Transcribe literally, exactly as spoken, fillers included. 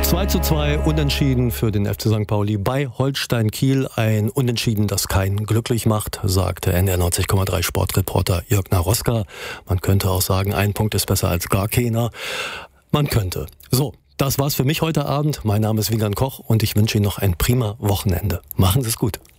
zwei zu zwei Unentschieden für den F C Sankt Pauli bei Holstein Kiel. Ein Unentschieden, das keinen glücklich macht, sagte N D R neunzig Komma drei Sportreporter Jörg Naroska. Man könnte auch sagen, ein Punkt ist besser als gar keiner. Man könnte. So, das war's für mich heute Abend. Mein Name ist Wiegand Koch und ich wünsche Ihnen noch ein prima Wochenende. Machen Sie es gut.